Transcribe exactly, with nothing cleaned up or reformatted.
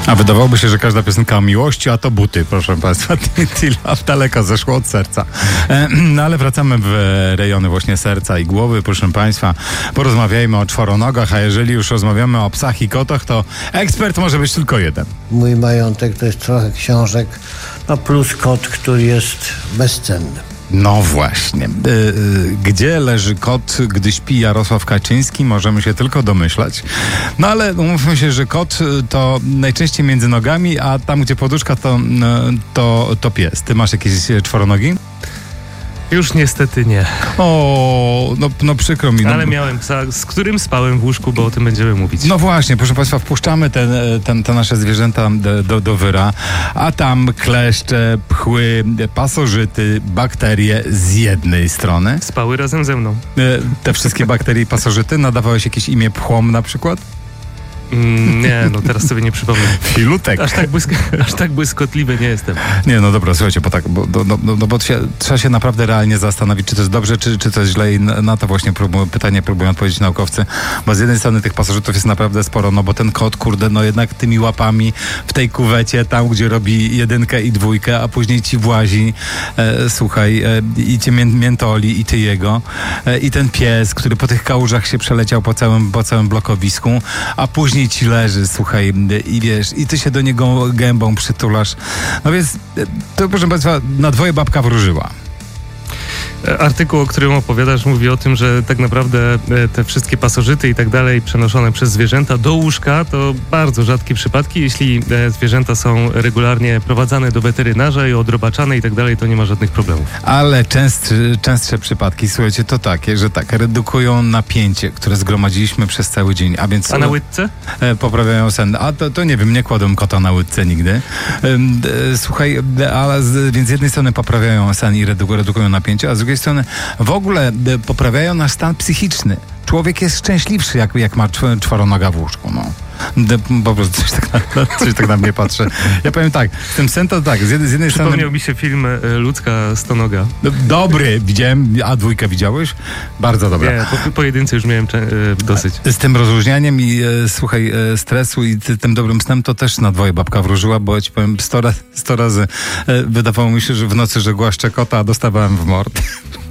A wydawałoby się, że każda piosenka o miłości, a to buty, proszę Państwa. T-Love daleko zeszło od serca. No ale wracamy w rejony właśnie serca i głowy, proszę Państwa. Porozmawiajmy o czworonogach, a jeżeli już rozmawiamy o psach i kotach, to ekspert może być tylko jeden. Mój majątek to jest trochę książek, no plus kot, który jest bezcenny. No właśnie. Gdzie leży kot, gdy śpi Jarosław Kaczyński? Możemy się tylko domyślać. No ale umówmy się, że kot to najczęściej między nogami, a tam, gdzie poduszka, to, to, to pies. Ty masz jakieś czworonogi? Już niestety nie. O, no, no przykro mi. No. Ale miałem psa, z którym spałem w łóżku, bo o tym będziemy mówić. No właśnie, proszę Państwa, wpuszczamy te, te, te nasze zwierzęta do, do, do wyra, a tam kleszcze, pchły, pasożyty, bakterie z jednej strony. Spały razem ze mną. Te wszystkie bakterie i pasożyty, nadawałeś jakieś imię pchłom na przykład? Mm, nie, no teraz sobie nie przypomnę. Filutek. Aż tak, błysk- aż tak błyskotliwy nie jestem. Nie, no dobra, słuchajcie, bo tak, bo, no, no, no, bo się, trzeba się naprawdę realnie zastanowić, czy to jest dobrze, czy, czy to jest źle i na, na to właśnie próbują, pytanie próbują odpowiedzieć naukowcy, bo z jednej strony tych pasożytów jest naprawdę sporo, no bo ten kot, kurde, no jednak tymi łapami w tej kuwecie, tam gdzie robi jedynkę i dwójkę, a później ci włazi, e, słuchaj, e, i cię mię, miętoli, i ty jego, e, i ten pies, który po tych kałużach się przeleciał po całym, po całym blokowisku, a później ci leży, słuchaj, i wiesz, i ty się do niego gębą przytulasz. No więc to, proszę Państwa, na dwoje babka wróżyła. Artykuł, o którym opowiadasz, mówi o tym, że tak naprawdę te wszystkie pasożyty i tak dalej przenoszone przez zwierzęta do łóżka to bardzo rzadkie przypadki. Jeśli zwierzęta są regularnie prowadzane do weterynarza i odrobaczane i tak dalej, to nie ma żadnych problemów. Ale częstsze, częstsze przypadki, słuchajcie, to takie, że tak, redukują napięcie, które zgromadziliśmy przez cały dzień, a więc... A na łydce? E, poprawiają sen. A to, to nie wiem, nie kładłem kota na łydce nigdy. E, e, słuchaj, ale z, więc z jednej strony poprawiają sen i redu, redukują napięcie, a z drugiej strony w ogóle poprawiają nasz stan psychiczny. Człowiek jest szczęśliwszy, jak, jak ma czworonoga w łóżku, no. Po prostu coś tak, na, coś tak na mnie patrzy. Ja powiem tak, w tym sen to tak, z jednej, z jednej strony... Przypomniał mi się film Ludzka stonoga. Dobry, widziałem, a dwójkę widziałeś? Bardzo dobra. Nie, po, po jedynce już miałem cze- dosyć. Z tym rozluźnianiem i e, słuchaj, e, stresu i ty, tym dobrym snem to też na dwoje babka wróżyła, bo ja ci powiem sto, raz, sto razy e, wydawało mi się, że w nocy, że głaszczę kota, a dostawałem w mord.